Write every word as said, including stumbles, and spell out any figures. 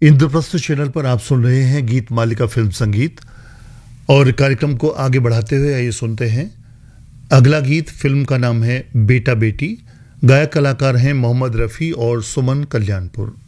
Indraprastha channel पर आप सुन रहे हैं गीत मालिका फिल्म संगीत। और कार्यक्रम को आगे बढ़ाते हुए आइए सुनते हैं अगला गीत। फिल्म का नाम है बेटा बेटी। गायक कलाकार हैं मोहम्मद रफ़ी और सुमन कल्याणपुर।